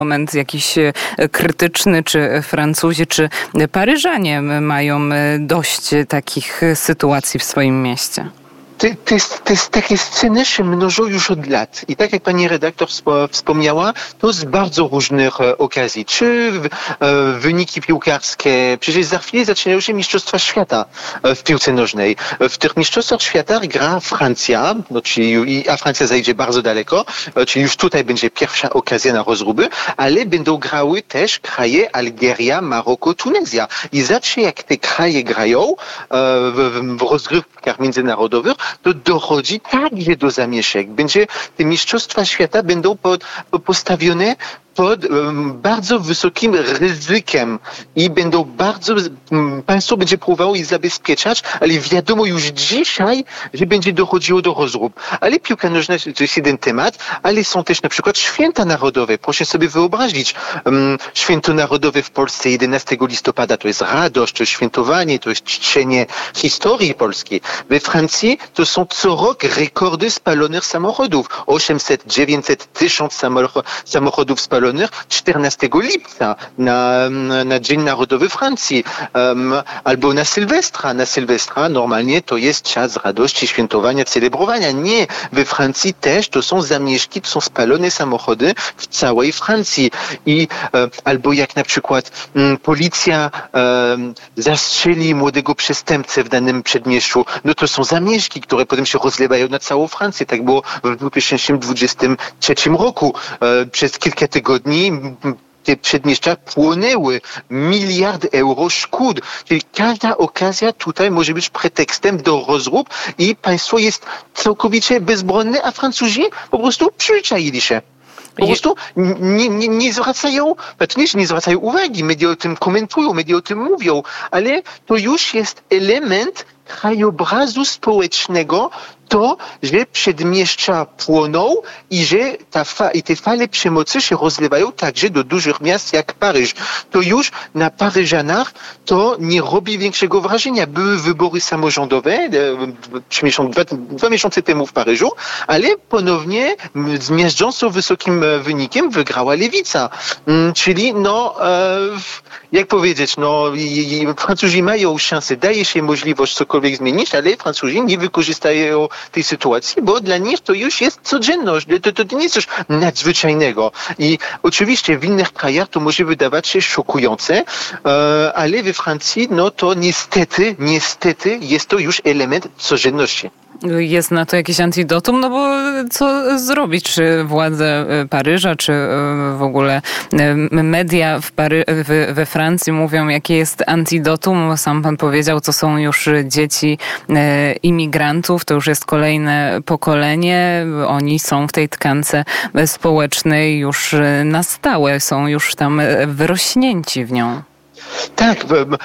moment jakiś krytyczny, czy Francuzi, czy Paryżanie mają dość takich sytuacji w swoim mieście? Takie sceny się mnożą już od lat. I tak jak pani redaktor wspomniała, to z bardzo różnych okazji. Czy wyniki piłkarskie, przecież za chwilę zaczynają się Mistrzostwa Świata w piłce nożnej. W tych Mistrzostwach Świata gra Francja, a Francja zajdzie bardzo daleko, czyli już tutaj będzie pierwsza okazja na rozróby, ale będą grały też kraje Algieria, Maroko, Tunezja. I zawsze jak te kraje grają w rozgrywkach międzynarodowych, to dochodzi także do zamieszek. Te Mistrzostwa Świata będą postawione pod bardzo wysokim ryzykiem i państwo będzie próbowało je zabezpieczać, ale wiadomo już dzisiaj, że będzie dochodziło do rozrób. Ale piłka nożna to jest jeden temat, ale są też na przykład święta narodowe. Proszę sobie wyobrazić, święto narodowe w Polsce 11 listopada to jest radość, to jest świętowanie, to jest czczenie historii polskiej. We Francji to są co rok rekordy spalonych samochodów. 800, 900, 1000 samochodów spalonych 14 lipca na Dzień Narodowy Francji albo na Sylwestra. Na Sylwestra normalnie to jest czas radości, świętowania, celebrowania. Nie, we Francji też to są zamieszki, to są spalone samochody w całej Francji. Albo jak na przykład policja zastrzeli młodego przestępcę w danym przedmieściu, no to są zamieszki, które potem się rozlewają na całą Francję. Tak było w 2023 roku. Przez kilka tygodni te przedmieścia płonęły. 1 miliard euro szkód. Czyli każda okazja tutaj może być pretekstem do rozrób i państwo jest całkowicie bezbronne, a Francuzi po prostu przyzwyczaili się. Po prostu nie zwracają, nie zwracają uwagi, media o tym komentują, media o tym mówią, ale to już jest element krajobrazu społecznego, to, że przedmieścia płoną i że te fale przemocy się rozlewają także do dużych miast jak Paryż. To już na Paryżanach to nie robi większego wrażenia. Były wybory samorządowe 2 miesiące temu w Paryżu, ale ponownie z miażdżąco wysokim wynikiem wygrała lewica. Czyli jak powiedzieć, Francuzi mają szansę, daje się możliwość cokolwiek zmienić, ale Francuzi nie wykorzystają tej sytuacji, bo dla nich to już jest codzienność, to nie jest coś nadzwyczajnego. I oczywiście w innych krajach to może wydawać się szokujące, ale we Francji, to niestety jest to już element codzienności. Jest na to jakieś antidotum, bo co zrobić? Czy władze Paryża, czy w ogóle media we Francji mówią, jakie jest antidotum? Sam pan powiedział, to są już dzieci imigrantów, to już jest kolejne pokolenie. Oni są w tej tkance społecznej już na stałe, są już tam wyrośnięci w nią. Tak,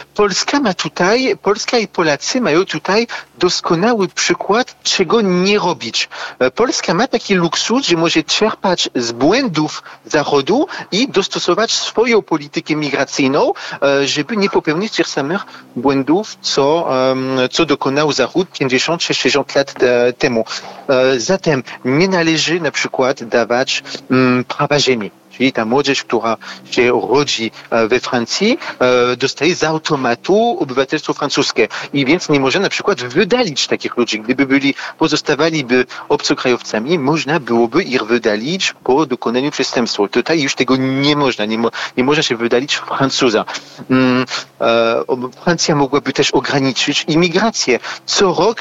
Polska i Polacy mają tutaj doskonały przykład, czego nie robić. Polska ma taki luksus, że może czerpać z błędów Zachodu i dostosować swoją politykę migracyjną, żeby nie popełnić tych samych błędów, co dokonał Zachód 50-60 lat temu. Zatem nie należy na przykład dawać prawa ziemi. Czyli ta młodzież, która się rodzi we Francji, dostaje z automatu obywatelstwo francuskie. I więc nie może na przykład wydalić takich ludzi. Gdyby pozostawaliby obcokrajowcami, można byłoby ich wydalić po dokonaniu przestępstwa. Tutaj już tego nie można. Nie można się wydalić Francuza. Francja mogłaby też ograniczyć imigrację. Co rok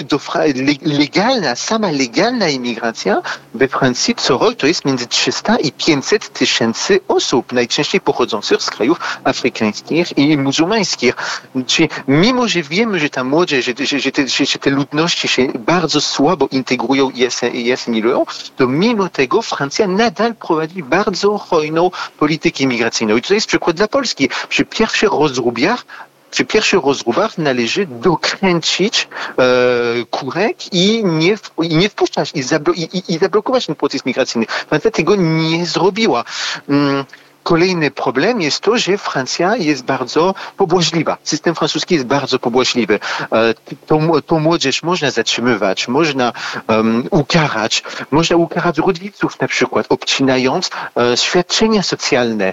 sama legalna imigracja we Francji co rok to jest między 300 i 500 tysięcy osób, najczęściej pochodzących z krajów afrykańskich i muzułmańskich. Czyli mimo, że wiemy, że ta młodzież, że te ludności się bardzo słabo integrują i asymilują, to mimo tego Francja nadal prowadzi bardzo hojną politykę migracyjną. I to jest przykład dla Polski. Przy pierwszych rozróbach należy dokręcić kurek i nie wpuszczać i zablokować ten proces migracyjny. Francja tego nie zrobiła. Kolejny problem jest to, że Francja jest bardzo pobłażliwa. System francuski jest bardzo pobłażliwy. Tą młodzież można zatrzymywać, można ukarać rodziców na przykład, obcinając świadczenia socjalne